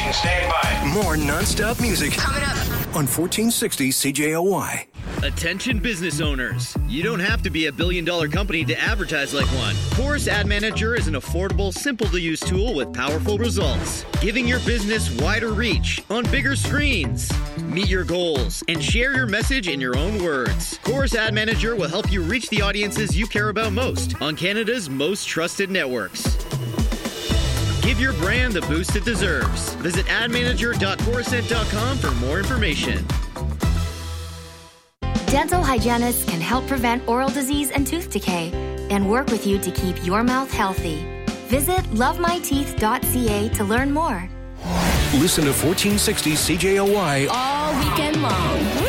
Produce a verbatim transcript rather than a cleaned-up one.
station. Stand by. More non-stop music. Coming up on fourteen sixty C J O Y. Attention business owners. You don't have to be a billion-dollar company to advertise like one. Chorus Ad Manager is an affordable, simple-to-use tool with powerful results, giving your business wider reach on bigger screens. Meet your goals and share your message in your own words. Chorus Ad Manager will help you reach the audiences you care about most on Canada's most trusted networks. Give your brand the boost it deserves. Visit ad manager dot coruscent dot com for more information. Dental hygienists can help prevent oral disease and tooth decay and work with you to keep your mouth healthy. Visit love my teeth dot c a to learn more. Listen to fourteen sixty C J O Y all weekend long.